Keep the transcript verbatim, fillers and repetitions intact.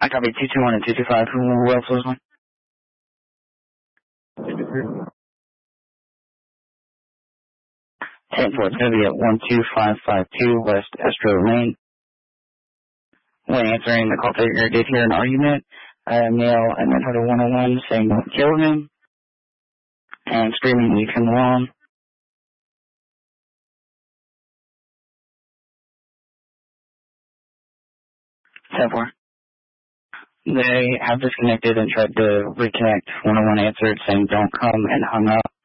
I copy two two one and two two five. Who else was one? ten four, it's going to be at one two five five two West Estro Lane. When answering the call taker, did hear an argument. I had a male and then heard a one oh one saying don't kill him and screaming leave him alone. ten four. They have disconnected and tried to reconnect. one oh one answered saying don't come and hung up.